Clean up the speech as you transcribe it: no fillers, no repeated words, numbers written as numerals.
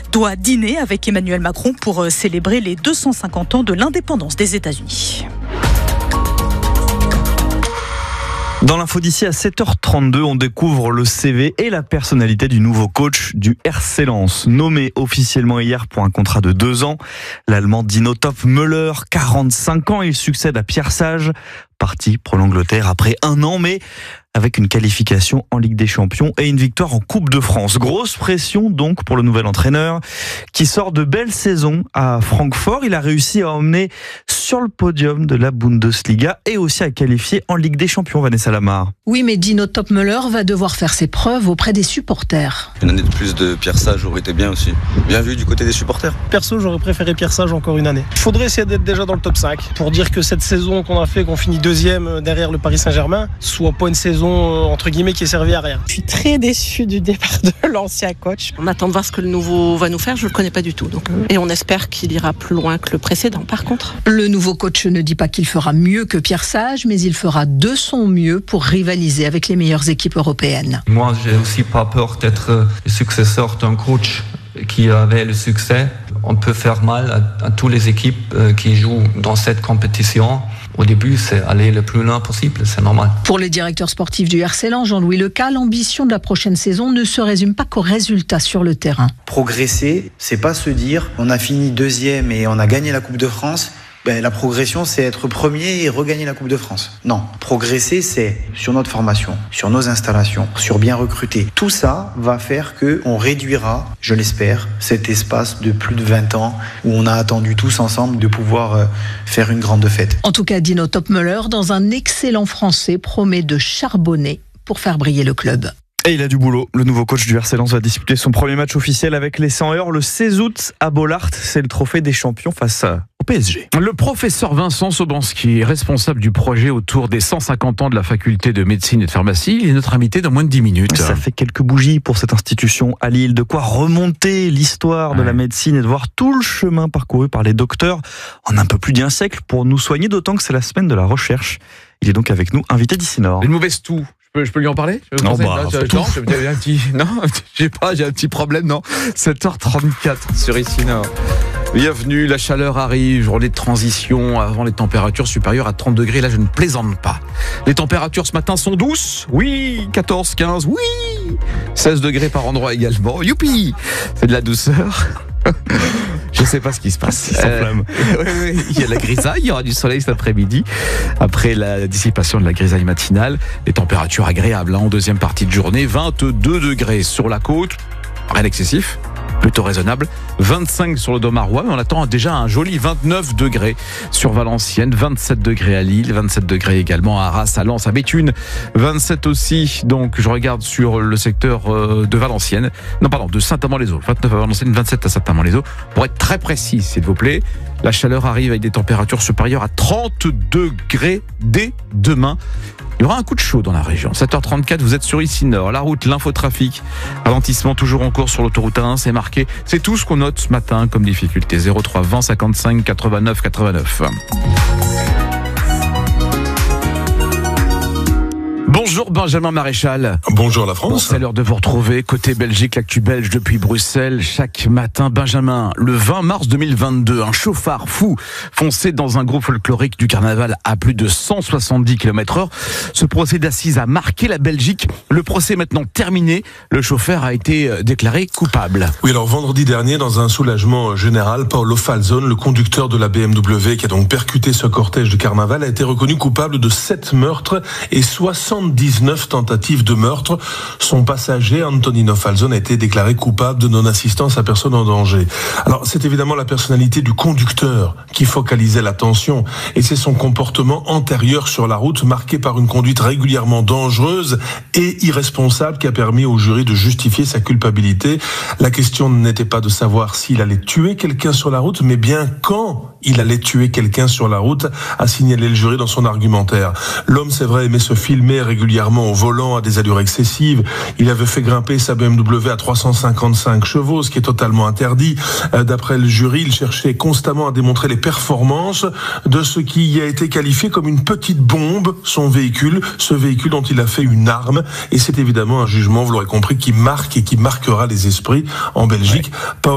doit dîner avec Emmanuel Macron pour célébrer les 250 ans de l'indépendance des États-Unis. Dans l'info d'ici à 7h32, on découvre le CV et la personnalité du nouveau coach du RC Lens. Nommé officiellement hier pour un contrat de 2 ans, l'Allemand Dino Topmöller, 45 ans, il succède à Pierre Sage, parti pour l'Angleterre après 1 an, mais avec une qualification en Ligue des Champions et une victoire en Coupe de France. Grosse pression donc pour le nouvel entraîneur qui sort de belles saisons à Francfort. Il a réussi à emmener sur le podium de la Bundesliga et aussi à qualifier en Ligue des Champions, Vanessa Lamar. Oui, mais Dino Topmöller va devoir faire ses preuves auprès des supporters. Une année de plus de Pierre Sage aurait été bien aussi. Bien vu du côté des supporters. Perso, j'aurais préféré Pierre Sage encore une année. Il faudrait essayer d'être déjà dans le top 5 pour dire que cette saison qu'on a fait, qu'on finit 2e derrière le Paris Saint-Germain, soit pas une saison entre guillemets qui est servie à rien. Je suis très déçu du départ de l'ancien coach. On attend de voir ce que le nouveau va nous faire, je le connais pas du tout. Et on espère qu'il ira plus loin que le précédent par contre. Le nouveau coach ne dit pas qu'il fera mieux que Pierre Sage, mais il fera de son mieux pour rivaliser avec les meilleures équipes européennes. Moi, j'ai aussi pas peur d'être le successeur d'un coach qui avait le succès. On peut faire mal à toutes les équipes qui jouent dans cette compétition. Au début, c'est aller le plus loin possible, c'est normal. Pour le directeur sportif du RC Lens, Jean-Louis Leca, l'ambition de la prochaine saison ne se résume pas qu'aux résultats sur le terrain. Progresser, c'est pas se dire on a fini 2e et on a gagné la Coupe de France. La progression, c'est être premier et regagner la Coupe de France. Non, progresser, c'est sur notre formation, sur nos installations, sur bien recruter. Tout ça va faire qu'on réduira, je l'espère, cet espace de plus de 20 ans où on a attendu tous ensemble de pouvoir faire une grande fête. En tout cas, Dino Topmöller, dans un excellent français, promet de charbonner pour faire briller le club. Et il a du boulot. Le nouveau coach du RC Lens va disputer son premier match officiel avec les 100 heures le 16 août à Bollaert. C'est le trophée des champions face au PSG. Le professeur Vincent Sobanski, responsable du projet autour des 150 ans de la faculté de médecine et de pharmacie, il est notre invité dans moins de 10 minutes. Ça fait quelques bougies pour cette institution à Lille. De quoi remonter l'histoire de la médecine et de voir tout le chemin parcouru par les docteurs en un peu plus d'1 siècle pour nous soigner, d'autant que c'est la semaine de la recherche. Il est donc avec nous, invité d'ici Nord. Une mauvaise toux. Je peux lui en parler? Non, j'ai un petit problème, non. 7h34 sur ici Nord. Bienvenue, la chaleur arrive, journée de transition avant les températures supérieures à 30 degrés. Là, je ne plaisante pas. Les températures ce matin sont douces. Oui, 14, 15, oui. 16 degrés par endroit également. Youpi! C'est de la douceur. Je ne sais pas ce qui se passe. Oui, il y a de la grisaille, il y aura du soleil cet après-midi. Après la dissipation de la grisaille matinale, les températures agréables en deuxième partie de journée. 22 degrés sur la côte, rien d'excessif, plutôt raisonnable. 25 sur le Domarois, mais on attend déjà un joli 29 degrés sur Valenciennes, 27 degrés à Lille, 27 degrés également à Arras, à Lens, à Béthune, 27 aussi, donc je regarde sur le secteur de Valenciennes, de Saint-Amand-les-Eaux, 29 à Valenciennes, 27 à Saint-Amand-les-Eaux, pour être très précis s'il vous plaît. La chaleur arrive avec des températures supérieures à 30 degrés dès demain. Il y aura un coup de chaud dans la région. 7h34, vous êtes sur ici Nord. La route, l'infotrafic, ralentissement toujours en cours sur l'autoroute A1, c'est marqué. C'est tout ce qu'on note ce matin comme difficulté. 03 20 55 89 89. Bonjour Benjamin Maréchal. Bonjour la France. C'est l'heure de vous retrouver côté Belgique, l'actu belge depuis Bruxelles. Chaque matin, Benjamin, le 20 mars 2022, un chauffard fou foncé dans un groupe folklorique du carnaval à plus de 170 km/h. Ce procès d'assises a marqué la Belgique. Le procès est maintenant terminé. Le chauffeur a été déclaré coupable. Oui, alors vendredi dernier, dans un soulagement général, Paolo Falzone, le conducteur de la BMW qui a donc percuté ce cortège de carnaval, a été reconnu coupable de 7 meurtres et 79 tentatives de meurtre. Son passager, Antonino Falzone, a été déclaré coupable de non-assistance à personne en danger. Alors, c'est évidemment la personnalité du conducteur qui focalisait l'attention, et c'est son comportement antérieur sur la route, marqué par une conduite régulièrement dangereuse et irresponsable, qui a permis au jury de justifier sa culpabilité. La question n'était pas de savoir s'il allait tuer quelqu'un sur la route, mais bien quand il allait tuer quelqu'un sur la route, a signalé le jury dans son argumentaire. L'homme, c'est vrai, aimait se filmer régulièrement au volant à des allures excessives. Il avait fait grimper sa BMW à 355 chevaux, ce qui est totalement interdit. D'après le jury, il cherchait constamment à démontrer les performances de ce qui a été qualifié comme une petite bombe, son véhicule, ce véhicule dont il a fait une arme. Et c'est évidemment un jugement, vous l'aurez compris, qui marque et qui marquera les esprits en Belgique.